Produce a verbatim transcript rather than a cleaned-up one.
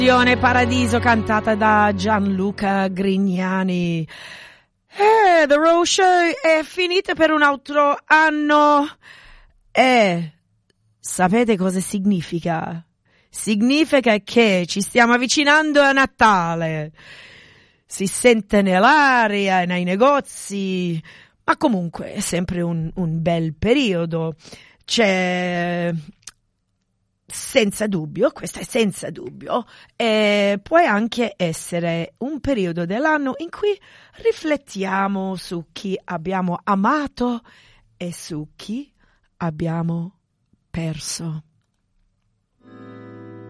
Paradiso cantata da Gianluca Grignani. Eh, The Rose Show è finita per un altro anno. E sapete cosa significa? Significa che ci stiamo avvicinando a Natale. Si sente nell'aria, nei negozi, ma comunque è sempre un, un bel periodo. C'è... Senza dubbio, questo è senza dubbio, e può anche essere un periodo dell'anno in cui riflettiamo su chi abbiamo amato e su chi abbiamo perso.